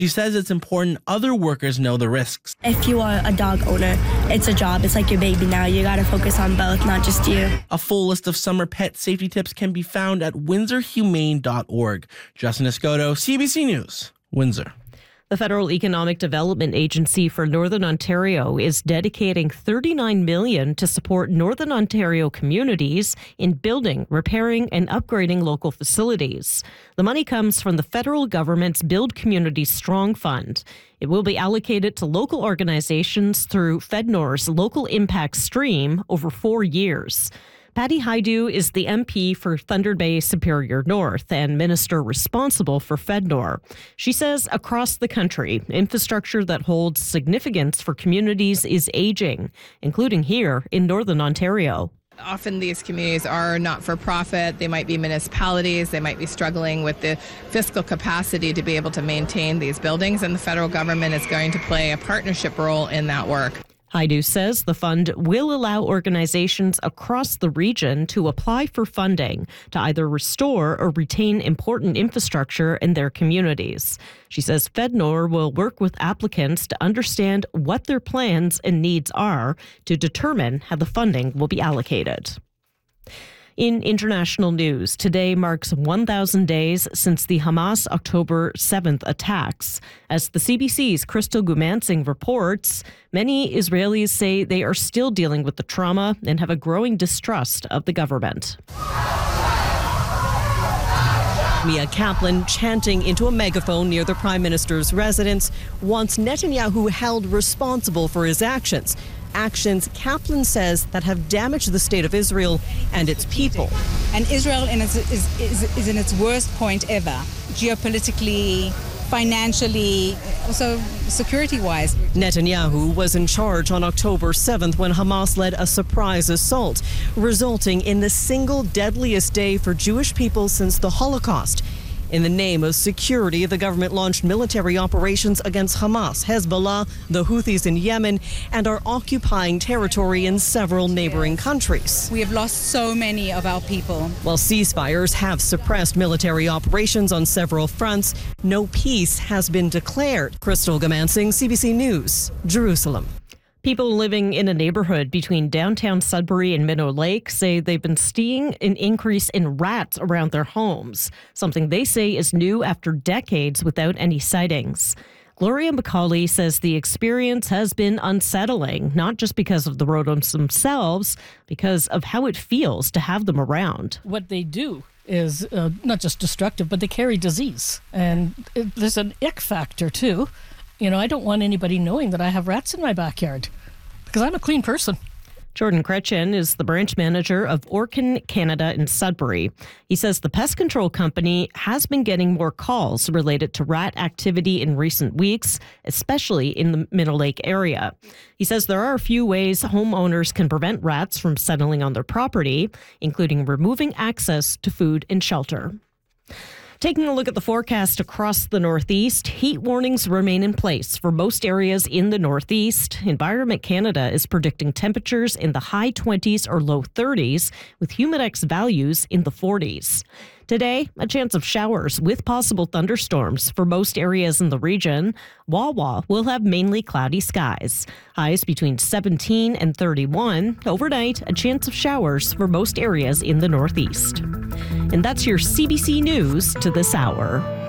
She says it's important other workers know the risks. If you are a dog owner, it's a job. It's like your baby now. You got to focus on both, not just you. A full list of summer pet safety tips can be found at windsorhumane.org. Justin Escoto, CBC News, Windsor. The Federal Economic Development Agency for Northern Ontario is dedicating $39 million to support Northern Ontario communities in building, repairing, and upgrading local facilities. The money comes from the federal government's Build Communities Strong Fund. It will be allocated to local organizations through FedNor's Local Impact Stream over 4 years. Patty Hajdu is the MP for Thunder Bay Superior North and minister responsible for FedNor. She says across the country, infrastructure that holds significance for communities is aging, including here in Northern Ontario. Often these communities are not-for-profit. They might be municipalities. They might be struggling with the fiscal capacity to be able to maintain these buildings, and the federal government is going to play a partnership role in that work. Hajdu says the fund will allow organizations across the region to apply for funding to either restore or retain important infrastructure in their communities. She says FedNor will work with applicants to understand what their plans and needs are to determine how the funding will be allocated. In international news, today marks 1,000 days since the Hamas October 7th attacks. As the CBC's Crystal Gumansing reports, many Israelis say they are still dealing with the trauma and have a growing distrust of the government. Mia Kaplan, chanting into a megaphone near the Prime Minister's residence, wants Netanyahu held responsible for his actions. Actions, Kaplan says, that have damaged the state of Israel and its people. And Israel is in its worst point ever, geopolitically, financially, also security-wise. Netanyahu was in charge on October 7th when Hamas led a surprise assault, resulting in the single deadliest day for Jewish people since the Holocaust. In the name of security, the government launched military operations against Hamas, Hezbollah, the Houthis in Yemen, and are occupying territory in several neighboring countries. We have lost so many of our people. While ceasefires have suppressed military operations on several fronts, no peace has been declared. Crystal Gumansing, CBC News, Jerusalem. People living in a neighborhood between downtown Sudbury and Minnow Lake say they've been seeing an increase in rats around their homes, something they say is new after decades without any sightings. Gloria McCauley says the experience has been unsettling, not just because of the rodents themselves, because of how it feels to have them around. What they do is not just destructive, but they carry disease. And there's an ick factor, too. You know, I don't want anybody knowing that I have rats in my backyard because I'm a clean person. Jordan Kretchen is the branch manager of Orkin Canada in Sudbury. He says the pest control company has been getting more calls related to rat activity in recent weeks, especially in the Minnow Lake area. He says there are a few ways homeowners can prevent rats from settling on their property, including removing access to food and shelter. Taking a look at the forecast across the Northeast, heat warnings remain in place for most areas in the Northeast. Environment Canada is predicting temperatures in the high 20s or low 30s, with humidex values in the 40s. Today, a chance of showers with possible thunderstorms for most areas in the region. Wawa will have mainly cloudy skies. Highs between 17 and 31. Overnight, a chance of showers for most areas in the Northeast. And that's your CBC News to this hour.